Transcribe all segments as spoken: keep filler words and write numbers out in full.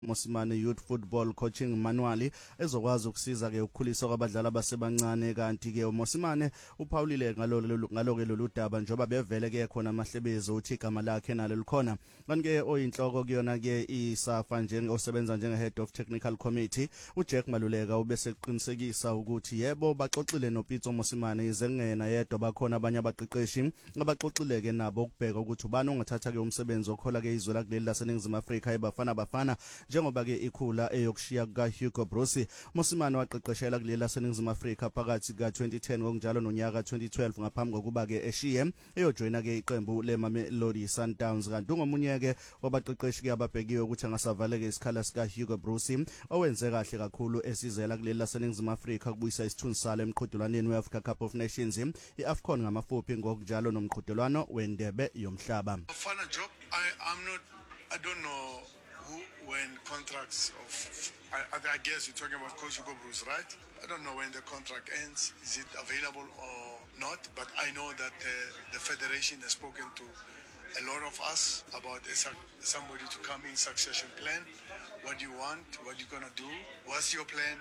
Mosimane Youth Football Coaching Manual ezokwazi ukusiza ke ukukhulisa kwabadlali abasebancane kanti ke uMosimane uphawulile ngalolu ngaloke lolu daba njoba bevele ke khona amahlebezi uthi igama lakhe nalo likhona kanti ke oyinhloko kuyona ke iSAFA njengosebenza njenge Head of Technical Committee uJack Maluleka ubese eqinisekisa ukuthi yebo baxoxile noPitso Mosimane izengena yedwa bakhona abanye abaqeqeshi abaxoxile ke nabo ukubheka ukuthi ubani ongathatha ke umsebenzi okhola ke izwe lakuleli laseNingizimu Afrika ebafana bafana njengoba ke ikhula eyokushiya ka Hugo Broos. Mosimane waqeqeshela kuleli laseNingizimu Afrika phakathi ka twenty ten ngokunjalo nonyaka twenty twelve ngaphambi kokuba ke eshiye eyojoina ke iqembu leMamelodi Sundowns kanti ngomunye ke wabaqeqeshi ke ababhekiwe ukuthi angasavaleke isikhala sika Hugo Broos owenze kahle kakhulu esizela kuleli laseNingizimu Afrika kubuyisa isithunzi salo emqhudelwaneni weAfrica Cup of Nations iAfcon ngamafuphi ngokunjalo nomqhudelwano wendebe yomhlaba. Fana job, I I'm not I don't know who when contracts of I, I guess you're talking about Coach Hugo Broos, right? I don't know when the contract ends. Is it available or not? But I know that uh, the federation has spoken to a lot of us about a, somebody to come in succession plan. What do you want? What are you gonna do? What's your plan?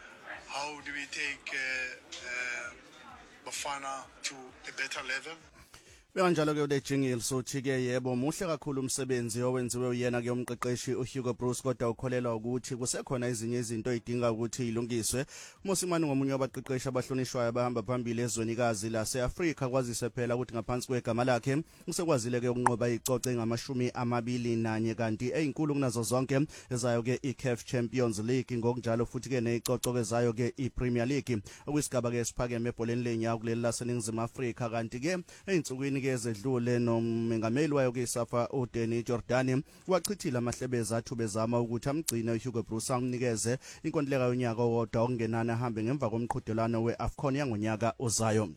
How do we take uh, uh, Bafana to a better level? Bekanjalo ke ule jingle sothi ke yebo muhle kakhulu umsebenzi owenziwe uyena ke umqeqeshi uHugo Broos kodwa ukholelwa ukuthi kusekhona ezinye izinto ezidinga ukuthi ilungiswe. Mosimane ngomunye wabaqeqeshi abahlonishwayo abahamba phambili ezwenikazi laseAfrika kwazise phela ukuthi ngaphansi kwegama lakhe usekwazile ke ukunqoba icoce ngamashumi amabili nanye kanti ezinkulu kunazo zonke ezayo ke iCAF Champions League ngokunjalo futhi ke nezicoco kezayo ke iPremier League okuyisigaba ke siphakeme ebholeni lenyawo kuleli laseNingizimu Afrika kanti ke einsukwini ke ezedlule nomengameli wayo ke iSAFA uDanny Jordan wachithila amahlebeza athu bezama ukuthi amgcine uHugo Broos amnikeze inkontileka yonyaka owodwa okungenana ahambe ngemva komqhudelwano weAfcon yangonyaka ozayo.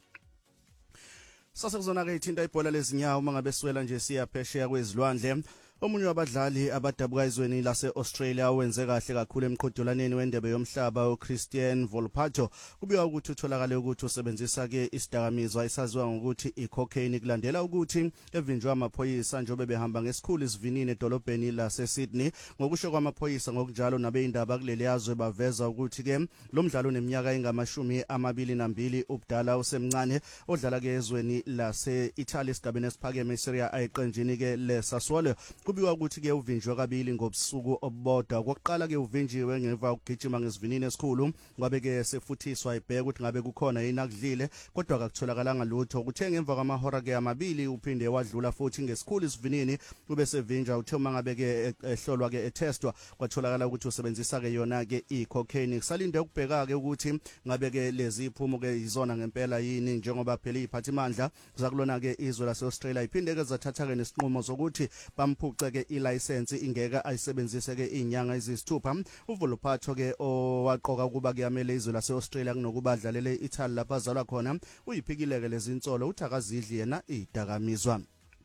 Sase kuzona ke ithinta ibhola lezinyawo mangabe siwela nje siya phesheya kwezilwandle. Omunye wabadlali abadabuka izweni lase-Australia owenze kahle kakhulu emqhudelwaneni wendebe yomhlaba uChristian Volpato kubika ukuthi utholakale ukuthi usebenzisa ke isidakamizwa esaziwa ngokuthi icocaine kulandela ukuthi evinjwa amaphoyisa njobe behamba ngesikhulu isivinini edolobheni lase-Sydney ngokusho kwamaphoyisa ngokunjalo nabeindaba kuleli yazwe baveza ukuthi ke lo mdlalo uneminyaka engamashumi amabili nambili ubudala usemncane odlala ke ezweni lase-Italy esigabeni esiphakeme iSerie A eqenjini ke leSassuolo. Kubikwa ukuthi ke uvinjwe kabili ngobusuku obodwa kokuqala ke uvinjiwe ngemva ukugijima ngesivinini esikhulu ngabe ke sefuthiswa ibheka ukuthi ngabe kukhona yini akudlile kodwa akutholakala lutho kuthe ngemva kwamahora ke amabili uphinde wadlula futhi ngesikhulu isivinini ube sevinja uthe uma ngabe ke ehlolwa ke etestwa kwatholakala ukuthi usebenzisa ke yona ke icocaine kusalinde ukubheka ke ukuthi ngabe ke lezi iphumo ke izona ngempela yini njengoba phela iziphathimandla zakulona ke izwe laseAustralia iphinde ke zathatha ke nesinqumo sokuthi bamphuce ke ilicense ingeka ayisebenzise ke inyanga ezisithupha. uVolpato ke owaqoka kuba kuyamele izwe laseAustralia kunokuba adlalele iItaly lapha azalwa khona uyiphikile ke lezi insolo uthi akazidli yena idakamizwa.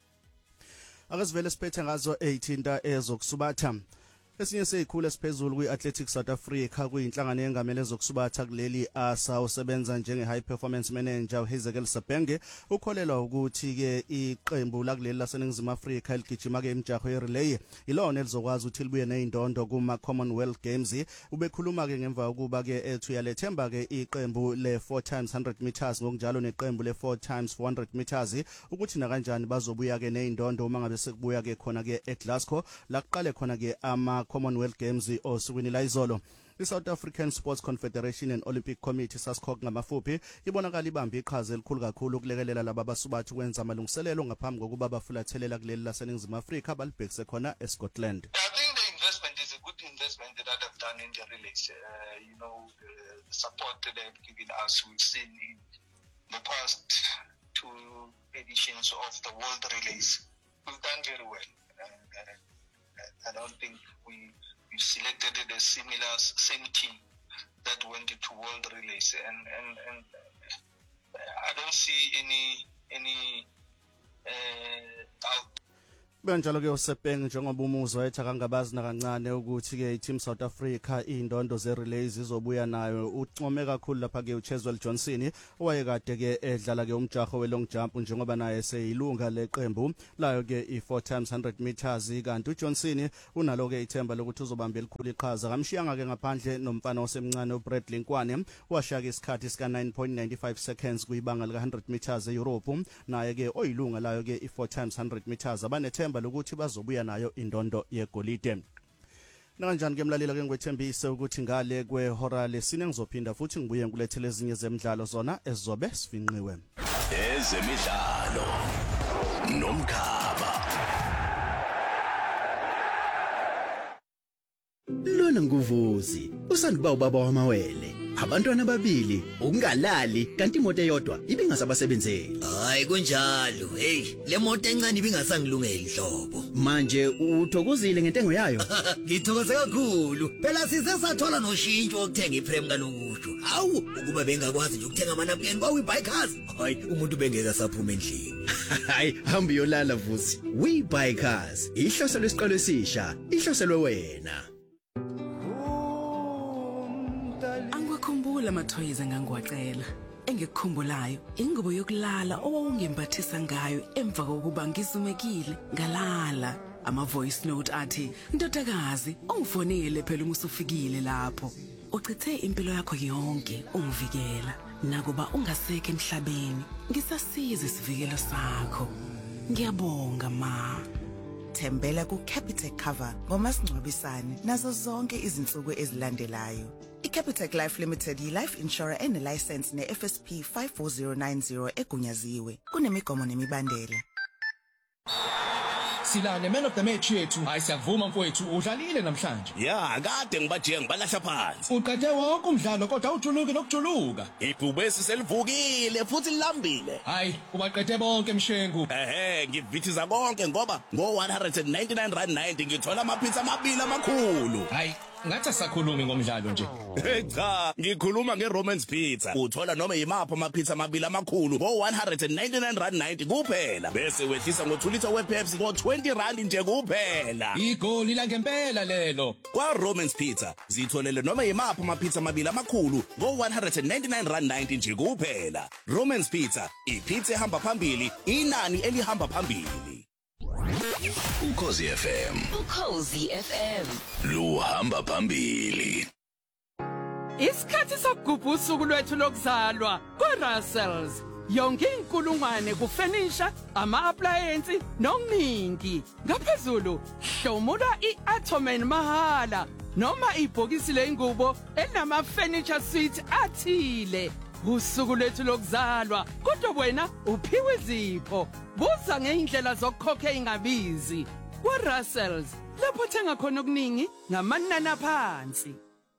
Akasivele siphethe ngazo eighteen ezokusubatha. Esinye seyikhulu esiphezulu kwiAthletics South Africa kuyinhlangano yengamele zokusubatha kuleli asa usebenza njenge high performance manager uHezekiel Sabenge ukholelwa ukuthi ke iqembu lakuleli laseNingizimu Afrika eligijima ke imjaho yerelay ilona elizokwazi ukuthi libuye nezindondo kuma Commonwealth Games. Ubekhuluma ke ngemva kokuba ke ethu yalethemba ke iqembu le four times one hundred meters ngokunjalo neqembu le four times four hundred meters ukuthi na kanjani bazobuya ke nezindondo uma ngabe sekubuya ke khona ke eGlasgow la kuqale khona ke ama Commonwealth Games osukwini la izolo. iSouth African Sports Confederation and Olympic Committee SASCOC ngamafuphi ibonakala ibambe iqhaza elikhulu kakhulu ukulekelela laba basubathi ukwenza amalungiselelo ngaphambi kokuba bafulathelela kuleli laseNingizimu Afrika balibhekise khona eScotland. I think the investment is a good investment that I've done in the relays. Uh, you know, the, the support that they've given us, we've seen in the past two editions of the World Relays. We've done very well. And, uh, I don't think we, we selected a similar same team that went into World Relays, and and, and I don't see any any uh, doubt. Benjalo ke uSepeng njengoba umuzwa etha kangabazi nakancane ukuthi ke iTeam South Africa indondo ze relays izobuya nayo uncome kakhulu lapha ke uCheswell Johnson owayekade ke edlala ke umjaho we long jump njengoba naye seyilunga leqembu layo ke i four times one hundred meters kanti uJohnson unalo ke ithemba lokuthi uzobamba elikhulu iqhaza kamshiyanga ke ngaphandle nomfana osemncane uBradley Nkwane washaka isikhathi sika nine point nine five seconds kuyibanga lika one hundred meters eEurope naye ke oyilunga layo ke i four times one hundred meters abanethemba lokuthi bazobuya nayo indondo yegolide. Nakanjani ke mlaleli ke ngwethembise ukuthi ngale kwehora lesine ngizophinda futhi ngibuye ngilethele ezinye zemidlalo zona ezizobe sifinqiwe. Ezemidlalo nomkhaba. Lona nguvuzi usanduba ubaba wamawele abantwana ababili ukungalali kanti imoto eyodwa ibingasabasebenzeli. Hayi kunjalo. Hey, le moto encane ibingasangilungeli hlobo. Manje uthokozile ngentengo yayo? Ngithokoze kakhulu. Phela sise sathola noshintsho ukuthenga iprem kanokusho. Hawu ukuba bengakwazi nje ukuthenga amanapukeni kwawi bikers. Hayi umuntu bengeka saphuma endlini. Hayi hamba yolala vuzi. We bikers ihloselo lesiqalo esisha ihloselwe wena. Angikukhumbula amathoyiza ngangiwacela. Engikukhumbulayo ingubo yokulala owawungimbathisa ngayo emva kokuba ngizumekile ngalala. Ama voice note athi ndodakazi ungifonele phela uma usufikile lapho. Ucithe impilo yakho yonke ungivikela. Nakuba ungaseke emhlabeni ngisasiza isivikelo sakho. Ngiyabonga ma. Thembela ku Capitec cover ngomasingcwabisane nazo zonke izinsuku ezilandelayo. iCapitec Life Limited yi-life insurer ene-license ne-F S P five four zero nine zero egunyaziwe. Kunemigomo nemibandela. Silane man of the match yethu. Hayi siyavuma mfowethu udlalile namhlanje. Ya kade ngibajiye ngibalahla phansi. Uqede wonke umdlalo kodwa ujuluke nokujuluka. Ibhubesi selivukile futhi lilambile. Hayi ubaqede bonke mshengu. Ehhe ngivithiza konke ngoba ngo one hundred ninety-nine rand ninety ngithola amapizza amabili amakhulu. Hayi ngathi sakhulumi ngomdlalo nje. Cha ngikhuluma ngeRomans Pizza. Uthola noma yimaphi amapizza amabili amakhulu ngo one hundred ninety-nine rand ninety kuphela bese wehlisa ngo two liters wePepsi ngo twenty rand nje kuphela. Igoli la ngempela lelo. Kwa Romans Pizza zitholele noma yimaphi amapizza amabili amakhulu ngo one hundred ninety-nine rand ninety nje kuphela. Romans Pizza ipizza ehamba phambili inani elihamba phambili. Ukhozi F M. Ukhozi F M. Luhamba phambili. Isikhathi sokugubha usuku lwethu lokuzalwa kwaRussells. Yonke inkulungwane kufurniture, ama-appliance nokuningi. Ngaphezulu hlomula i-Attoman mahala noma ibhokisi lengubo elinama-furniture suite athile. Usuku lwethu lokuzalwa kodwa wena uphiwe izipho. Buza ngeindlela zokukhokha ingabizi. KwaRussells lapho thenga khona okuningi ngamanani aphansi.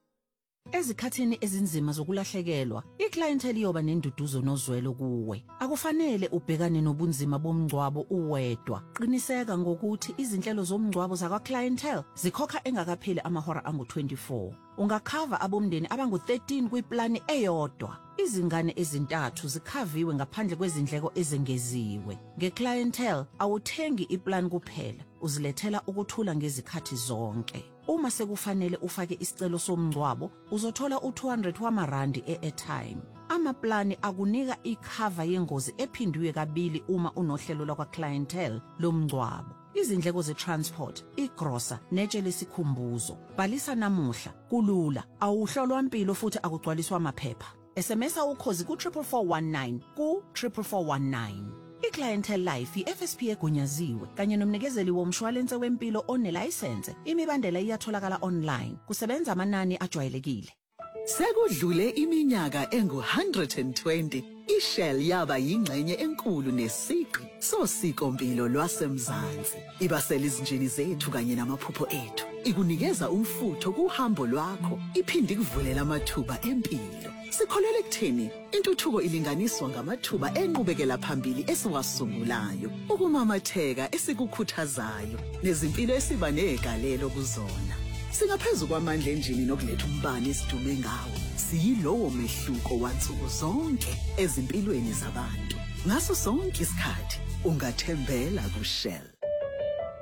Ezikhathini ezinzima zokulahlekelwa, iclientele iyoba nenduduzo nozwelo kuwe. Akufanele ubhekane nobunzima bomngcwabo uwedwa. Qiniseka ngokuthi izinhlelo zomngcwabo zakwa clientele zikhokha engakapheli amahora angu twenty-four. Ungakhava abomndeni abangu thirteen kwiplani eyodwa. Izingane ezintathu zikhaviwe ngaphandle kwezindleko ezengeziwe. Ngeclientele awuthengi iplan kuphela, uzilethela ukuthula ngezikhathi zonke. Uma sekufanele ufake isicelo somngcwabo, uzothola u two hundred wamarandi e-airtime. Amaplani akunika ikhava yengozi ephindwe kabili uma unohlelo lakwa clientele lomngcwabo. Izindleko ze-transport, igrosa, netshe lesikhumbuzo. Bhalisa namuhla, kulula, awuhlolwa impilo futhi akugcwaliswa amaphepha. S M S ukhozi ku four four one nine ku four four one nine. iClientele Life i-F S P egunyaziwe kanye nomnikezeli womshwalense wempilo onelicense. Imibandela iyatholakala online. Kusebenza amanani ajwayelekile. Sekudlule iminyaka engu one hundred twenty, iShell yaba yingxenye enkulu nesiqi sosikompilo lwasemzansi. Ibasela izinjini zethu kanye namaphupho ethu. Ikunikeza umfutho kuhambo lwakho, iphindi kuvulela amathuba empilo. Sikholele kuthini intuthuko ilinganiswa ngamathuba enqubekela phambili esiwasungulayo, ukumamatheka esikukhuthazayo nezimpilo esiba negalelo kuzona. Singaphezulu kwamandla enjini nokuletha umbane esidume ngawo, siyilowo mehluko wansuku zonke ezimpilweni zabantu. Ngaso sonke isikhathi ungathembela kuShell.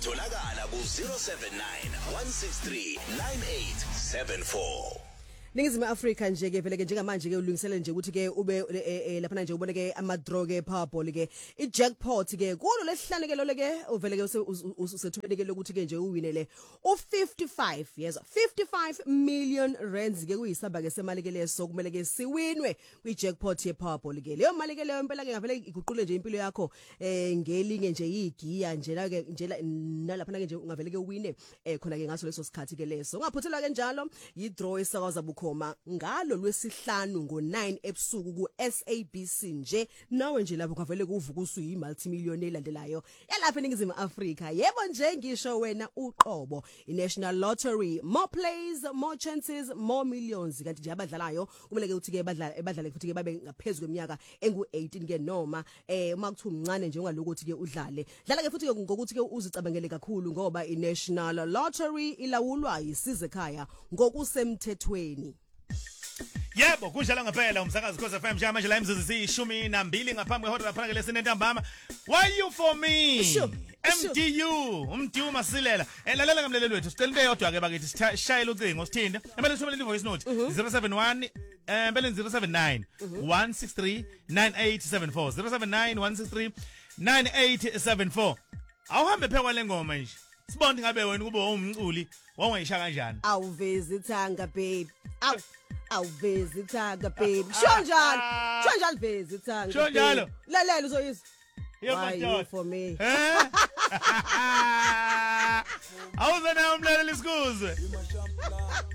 Atholakala ku zero seven nine one six three nine eight seven four. Ningizimu Afrika nje ke vele ke njengamanje ke ulungisele nje ukuthi ke ube lapha nje ubone ke ama draw ke Powerball ke I jackpot ke kulo lesihlanekelo leke uvele ke usethubelekele ukuthi ke nje uwinele u fifty-five yes fifty-five million rands ke kuyisaba ke semali ke leso kumele ke siwinwe kwi jackpot ye Powerball ke leyo mali ke leyo impela ke ngavele iguqule nje impilo yakho eh ngelinge nje igiya nje la ke nje nalapha ke nje ungavele ke uwine eh khona ke ngaso leso sikhathi ke leso ungaphuthelwa ke njalo yi draw esakaza khoma ngalo lwesihlanu ngo nine ebusuku ku S A B C nje nawe nje lapho kwavele kuvuka usuyi multimillionaire elandelayo yalapha eningizimu Afrika yebo nje ngisho wena uqobo iNational Lottery more plays more chances more millions kanti nje abadlalayo kumele ke uthi ke badlala ebadlale futhi ke babe ngaphezulu kweminyaka engu eighteen ke noma eh uma kuthi umncane nje ungalokuthi ke udlale dlala ke futhi ke ngokuthi ke uzicabangele kakhulu ngoba iNational Lottery ilawulwa yisize ekhaya ngokusemthethweni. Yebo kunjalo ngempela umsakazi Khosi F M nje manje la imzuzu ziyishumi nambili ngaphambi kwehora lapha ke lesine ntambama why you for me M D U umdu masilela elalela ngamlelelo wethu sicela into eyodwa ke bakithi sishayela ucingo sithinde emele sithumele ivoice note zero seven one empeleni zero seven nine one six three nine eight seven four zero seven nine one six three nine eight seven four awuhambe phekwa lengoma nje sibonde ngabe wena kube umculi wawayisha kanjani awuvezi ithanga babe aw awuvezi ithanga babe sho njalo sho njalo vezi ithanga sho njalo lalela uzoyizwa why you for me eh awuzena umlalela isikuzwe